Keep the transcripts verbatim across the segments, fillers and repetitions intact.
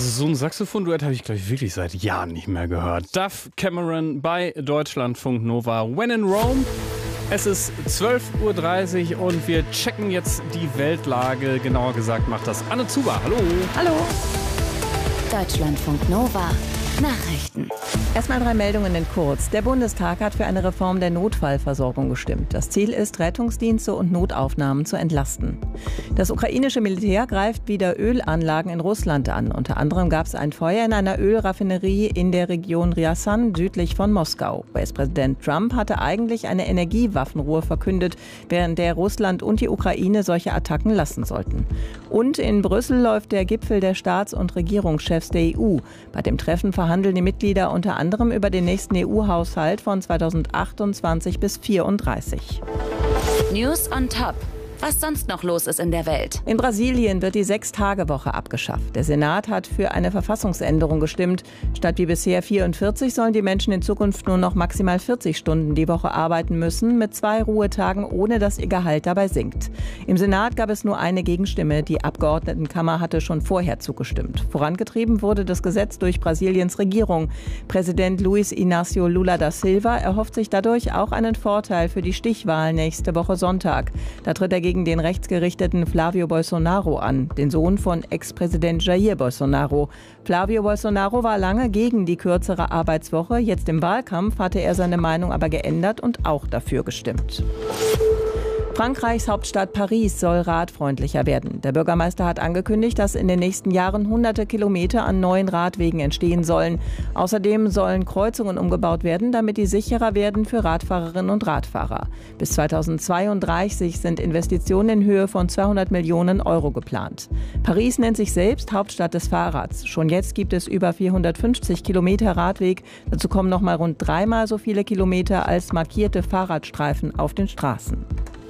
Also so ein Saxophon-Duett habe ich, glaube ich, wirklich seit Jahren nicht mehr gehört. Duff Cameron bei Deutschlandfunk Nova. When in Rome. Es ist zwölf Uhr dreißig und wir checken jetzt die Weltlage. Genauer gesagt macht das Anne Zuber. Hallo. Hallo. Deutschlandfunk Nova. Nachrichten. Erstmal drei Meldungen in kurz. Der Bundestag hat für eine Reform der Notfallversorgung gestimmt. Das Ziel ist, Rettungsdienste und Notaufnahmen zu entlasten. Das ukrainische Militär greift wieder Ölanlagen in Russland an. Unter anderem gab es ein Feuer in einer Ölraffinerie in der Region Rjasan südlich von Moskau. U S-Präsident Trump hatte eigentlich eine Energiewaffenruhe verkündet, während der Russland und die Ukraine solche Attacken lassen sollten. Und in Brüssel läuft der Gipfel der Staats- und Regierungschefs der E U. Bei dem Treffen verhandeln die Mitglieder unter anderem über den nächsten E U-Haushalt von zweitausendachtundzwanzig bis vierunddreißig. News on Top. Was sonst noch los ist in der Welt. In Brasilien wird die Sechs-Tage-Woche abgeschafft. Der Senat hat für eine Verfassungsänderung gestimmt. Statt wie bisher vierundvierzig sollen die Menschen in Zukunft nur noch maximal vierzig Stunden die Woche arbeiten müssen, mit zwei Ruhetagen, ohne dass ihr Gehalt dabei sinkt. Im Senat gab es nur eine Gegenstimme. Die Abgeordnetenkammer hatte schon vorher zugestimmt. Vorangetrieben wurde das Gesetz durch Brasiliens Regierung. Präsident Luiz Inácio Lula da Silva erhofft sich dadurch auch einen Vorteil für die Stichwahl nächste Woche Sonntag. Da tritt er gegen den rechtsgerichteten Flávio Bolsonaro an, den Sohn von Ex-Präsident Jair Bolsonaro. Flávio Bolsonaro war lange gegen die kürzere Arbeitswoche. Jetzt im Wahlkampf hatte er seine Meinung aber geändert und auch dafür gestimmt. Frankreichs Hauptstadt Paris soll radfreundlicher werden. Der Bürgermeister hat angekündigt, dass in den nächsten Jahren hunderte Kilometer an neuen Radwegen entstehen sollen. Außerdem sollen Kreuzungen umgebaut werden, damit die sicherer werden für Radfahrerinnen und Radfahrer. Bis zweitausendzweiunddreißig sind Investitionen in Höhe von zweihundert Millionen Euro geplant. Paris nennt sich selbst Hauptstadt des Fahrrads. Schon jetzt gibt es über vierhundertfünfzig Kilometer Radweg. Dazu kommen noch mal rund dreimal so viele Kilometer als markierte Fahrradstreifen auf den Straßen.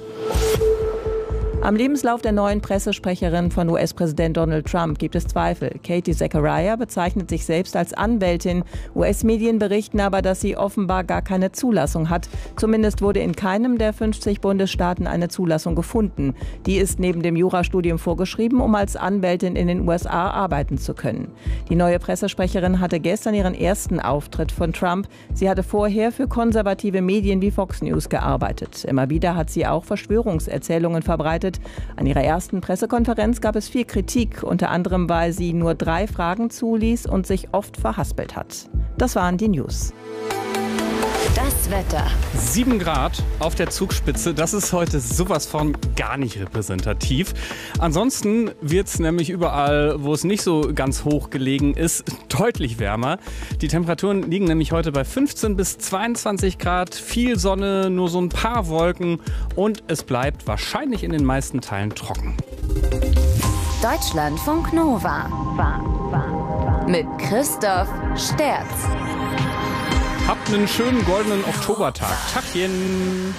Am Lebenslauf der neuen Pressesprecherin von U S-Präsident Donald Trump gibt es Zweifel. Katie Zachariah bezeichnet sich selbst als Anwältin. U S-Medien berichten aber, dass sie offenbar gar keine Zulassung hat. Zumindest wurde in keinem der fünfzig Bundesstaaten eine Zulassung gefunden. Die ist neben dem Jurastudium vorgeschrieben, um als Anwältin in den U S A arbeiten zu können. Die neue Pressesprecherin hatte gestern ihren ersten Auftritt von Trump. Sie hatte vorher für konservative Medien wie Fox News gearbeitet. Immer wieder hat sie auch Verschwörungserzählungen verbreitet. An ihrer ersten Pressekonferenz gab es viel Kritik, unter anderem, weil sie nur drei Fragen zuließ und sich oft verhaspelt hat. Das waren die News. Das Wetter. Sieben Grad auf der Zugspitze, das ist heute sowas von gar nicht repräsentativ. Ansonsten wird es nämlich überall, wo es nicht so ganz hoch gelegen ist, deutlich wärmer. Die Temperaturen liegen nämlich heute bei fünfzehn bis zweiundzwanzig Grad, viel Sonne, nur so ein paar Wolken und es bleibt wahrscheinlich in den meisten Teilen trocken. Deutschlandfunk Nova. Mit Christoph Sterz. Habt einen schönen goldenen Oktobertag. Tachchen!